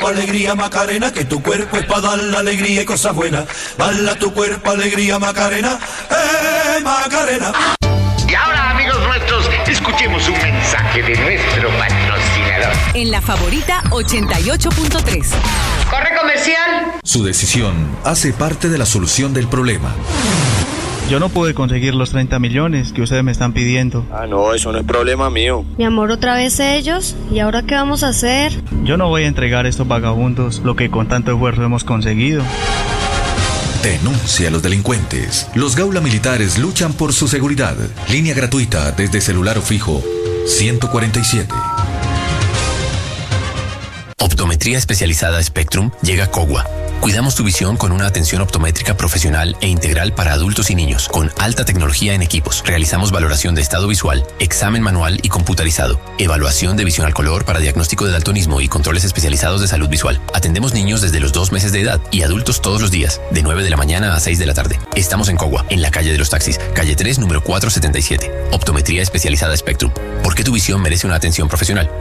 alegría Macarena, que tu cuerpo es para dar la alegría y cosas buenas. Baila tu cuerpo, alegría Macarena, Macarena. Y ahora, amigos nuestros, escuchemos un mensaje de nuestro patrocinador. En La Favorita 88.3. Corre comercial. Su decisión hace parte de la solución del problema. Yo no pude conseguir los 30 millones que ustedes me están pidiendo. No, eso no es problema mío. Mi amor, otra vez ellos. ¿Y ahora qué vamos a hacer? Yo no voy a entregar a estos vagabundos lo que con tanto esfuerzo hemos conseguido. Denuncia a los delincuentes. Los Gaula Militares luchan por su seguridad. Línea gratuita desde celular o fijo 147. Optometría especializada Spectrum llega a Cogua. Cuidamos tu visión con una atención optométrica profesional e integral para adultos y niños, con alta tecnología en equipos. Realizamos valoración de estado visual, examen manual y computarizado, evaluación de visión al color para diagnóstico de daltonismo y controles especializados de salud visual. Atendemos niños desde los 2 meses de edad y adultos todos los días, de 9 de la mañana a 6 de la tarde. Estamos en Cogua, en la calle de los taxis, calle 3, número 477. Optometría especializada Spectrum. ¿Por qué tu visión merece una atención profesional?